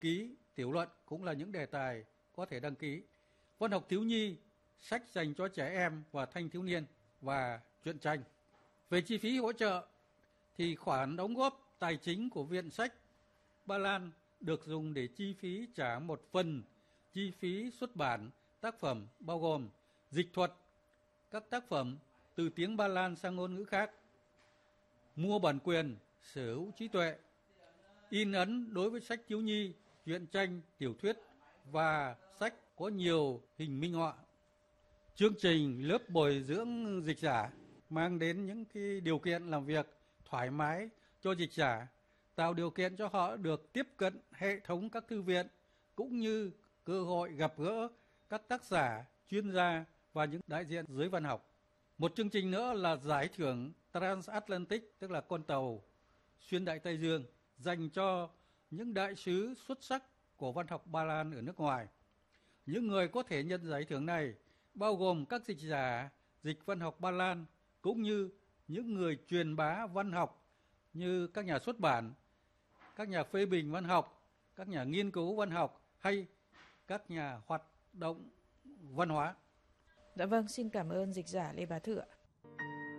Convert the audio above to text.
ký, tiểu luận cũng là những đề tài có thể đăng ký. Văn học thiếu nhi, sách dành cho trẻ em và thanh thiếu niên và truyện tranh. Về chi phí hỗ trợ thì khoản đóng góp tài chính của Viện Sách Ba Lan được dùng để chi phí trả một phần chi phí xuất bản tác phẩm, bao gồm dịch thuật các tác phẩm từ tiếng Ba Lan sang ngôn ngữ khác, mua bản quyền, sở hữu trí tuệ, in ấn đối với sách thiếu nhi, truyện tranh, tiểu thuyết và sách có nhiều hình minh họa. Chương trình lớp bồi dưỡng dịch giả mang đến những cái điều kiện làm việc thoải mái cho dịch giả, tạo điều kiện cho họ được tiếp cận hệ thống các thư viện cũng như cơ hội gặp gỡ các tác giả, chuyên gia và những đại diện giới văn học. Một chương trình nữa là giải thưởng Transatlantic, tức là con tàu xuyên đại Tây Dương, dành cho những đại sứ xuất sắc của văn học Ba Lan ở nước ngoài. Những người có thể nhận giải thưởng này bao gồm các dịch giả, dịch văn học Ba Lan cũng như những người truyền bá văn học như các nhà xuất bản, các nhà phê bình văn học, các nhà nghiên cứu văn học hay các nhà hoạt động văn hóa. Dạ vâng, xin cảm ơn dịch giả Lê Bá Thự ạ.